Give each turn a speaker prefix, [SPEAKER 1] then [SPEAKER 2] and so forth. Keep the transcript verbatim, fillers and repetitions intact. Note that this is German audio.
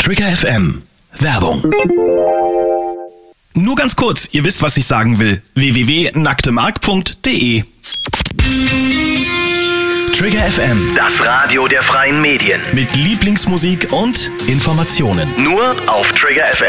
[SPEAKER 1] Trigger F M. Werbung. Nur ganz kurz, ihr wisst, was ich sagen will. w w w punkt nacktemark punkt de Trigger F M.
[SPEAKER 2] Das Radio der freien Medien.
[SPEAKER 1] Mit Lieblingsmusik und Informationen.
[SPEAKER 2] Nur auf Trigger F M.